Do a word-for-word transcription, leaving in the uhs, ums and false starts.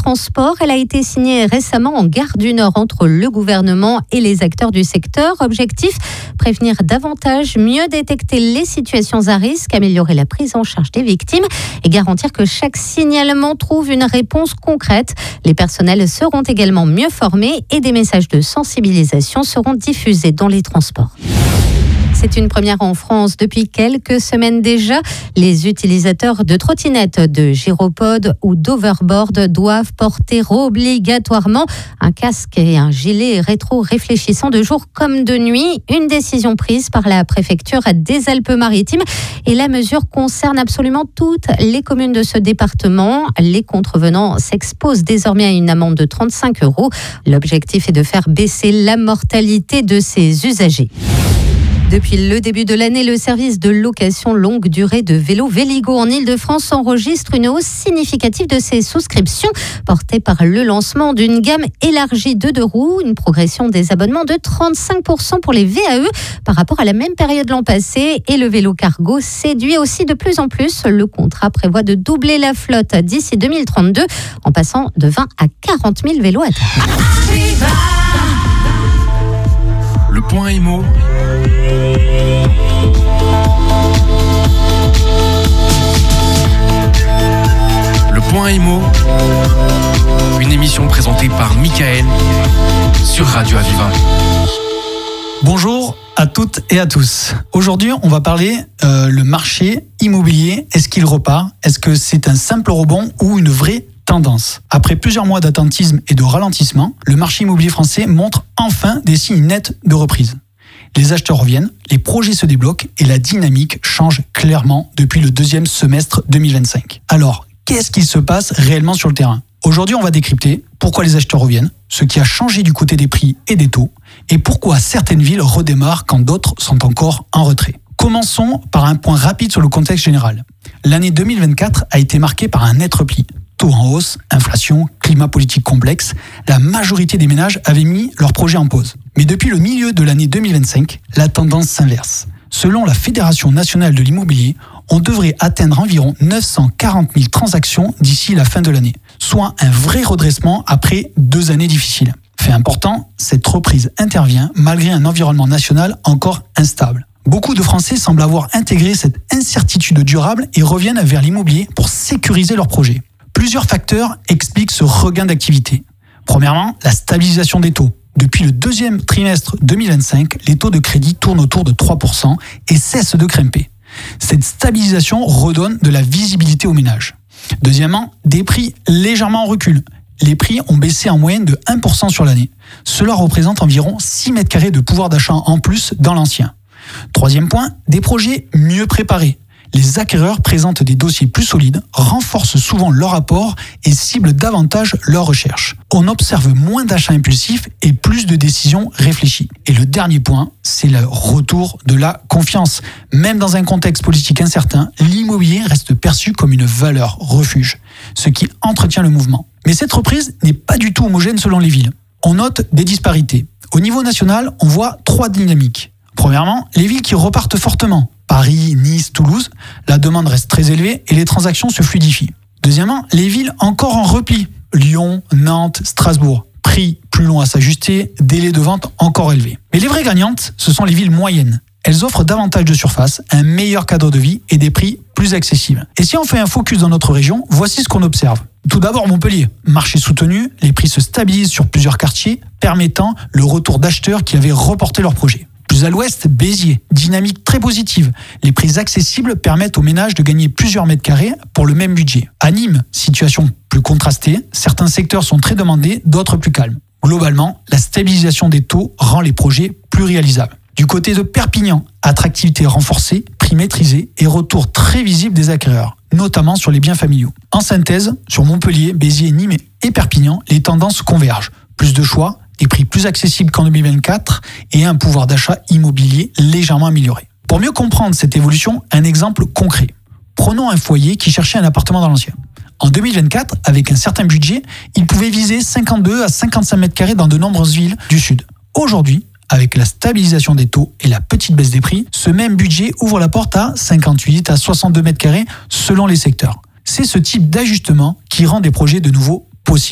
transports. Elle a été signée récemment en Gare du Nord entre le gouvernement et les acteurs du secteur. Objectif, prévenir davantage, mieux détecter les situations à risque, améliorer la prise en charge des victimes et garantir que chaque signalement trouve une réponse concrète. Les personnels seront également mieux formés et des messages de sensibilisation seront diffusés dans les transports. C'est une première en France depuis quelques semaines déjà. Les utilisateurs de trottinettes, de gyropodes ou d'overboard doivent porter obligatoirement un casque et un gilet rétro-réfléchissant de jour comme de nuit. Une décision prise par la préfecture des Alpes-Maritimes. Et la mesure concerne absolument toutes les communes de ce département. Les contrevenants s'exposent désormais à une amende de trente-cinq euros. L'objectif est de faire baisser la mortalité de ces usagers. Depuis le début de l'année, le service de location longue durée de vélos Véligo en Ile-de-France enregistre une hausse significative de ses souscriptions, portée par le lancement d'une gamme élargie de deux roues, une progression des abonnements de trente-cinq pour cent pour les V A E par rapport à la même période l'an passé. Et le vélo cargo séduit aussi de plus en plus. Le contrat prévoit de doubler la flotte d'ici deux mille trente-deux, en passant de vingt à quarante mille vélos à terme. Le point Imo. Le point Imo. Une émission présentée par Michael sur Radio Aviva. Bonjour à toutes et à tous. Aujourd'hui, on va parler euh, le marché immobilier. Est-ce qu'il repart ? Est-ce que c'est un simple rebond ou une vraie tendance ? Après plusieurs mois d'attentisme et de ralentissement, le marché immobilier français montre enfin des signes nets de reprise. Les acheteurs reviennent, les projets se débloquent et la dynamique change clairement depuis le deuxième semestre deux mille vingt-cinq. Alors, qu'est-ce qui se passe réellement sur le terrain ? Aujourd'hui, on va décrypter pourquoi les acheteurs reviennent, ce qui a changé du côté des prix et des taux, et pourquoi certaines villes redémarrent quand d'autres sont encore en retrait. Commençons par un point rapide sur le contexte général. L'année deux mille vingt-quatre a été marquée par un net repli. Taux en hausse, inflation, climat politique complexe, la majorité des ménages avaient mis leurs projets en pause. Mais depuis le milieu de l'année deux mille vingt-cinq, la tendance s'inverse. Selon la Fédération nationale de l'immobilier, on devrait atteindre environ neuf cent quarante mille transactions d'ici la fin de l'année, soit un vrai redressement après deux années difficiles. Fait important, cette reprise intervient malgré un environnement national encore instable. Beaucoup de Français semblent avoir intégré cette incertitude durable et reviennent vers l'immobilier pour sécuriser leurs projets. Plusieurs facteurs expliquent ce regain d'activité. Premièrement, la stabilisation des taux. Depuis le deuxième trimestre deux mille vingt-cinq, les taux de crédit tournent autour de trois pour cent et cessent de grimper. Cette stabilisation redonne de la visibilité aux ménages. Deuxièmement, des prix légèrement en recul. Les prix ont baissé en moyenne de un pour cent sur l'année. Cela représente environ six mètres carrés de pouvoir d'achat en plus dans l'ancien. Troisième point, des projets mieux préparés. Les acquéreurs présentent des dossiers plus solides, renforcent souvent leur apport et ciblent davantage leurs recherches. On observe moins d'achats impulsifs et plus de décisions réfléchies. Et le dernier point, c'est le retour de la confiance. Même dans un contexte politique incertain, l'immobilier reste perçu comme une valeur refuge, ce qui entretient le mouvement. Mais cette reprise n'est pas du tout homogène selon les villes. On note des disparités. Au niveau national, on voit trois dynamiques. Premièrement, les villes qui repartent fortement. Paris, Nice, Toulouse, la demande reste très élevée et les transactions se fluidifient. Deuxièmement, les villes encore en repli. Lyon, Nantes, Strasbourg. Prix plus long à s'ajuster, délai de vente encore élevé. Mais les vraies gagnantes, ce sont les villes moyennes. Elles offrent davantage de surface, un meilleur cadre de vie et des prix plus accessibles. Et si on fait un focus dans notre région, voici ce qu'on observe. Tout d'abord Montpellier, marché soutenu, les prix se stabilisent sur plusieurs quartiers, permettant le retour d'acheteurs qui avaient reporté leur projet. Plus à l'ouest, Béziers, dynamique très positive. Les prix accessibles permettent aux ménages de gagner plusieurs mètres carrés pour le même budget. À Nîmes, situation plus contrastée, certains secteurs sont très demandés, d'autres plus calmes. Globalement, la stabilisation des taux rend les projets plus réalisables. Du côté de Perpignan, attractivité renforcée, prix maîtrisé et retour très visible des acquéreurs, notamment sur les biens familiaux. En synthèse, sur Montpellier, Béziers, Nîmes et Perpignan, les tendances convergent. Plus de choix, des prix plus accessibles qu'en deux mille vingt-quatre et un pouvoir d'achat immobilier légèrement amélioré. Pour mieux comprendre cette évolution, un exemple concret. Prenons un foyer qui cherchait un appartement dans l'ancien. En deux mille vingt-quatre, avec un certain budget, il pouvait viser cinquante-deux à cinquante-cinq mètres carrés dans de nombreuses villes du Sud. Aujourd'hui, avec la stabilisation des taux et la petite baisse des prix, ce même budget ouvre la porte à cinquante-huit à soixante-deux mètres carrés selon les secteurs. C'est ce type d'ajustement qui rend des projets de nouveau possibles.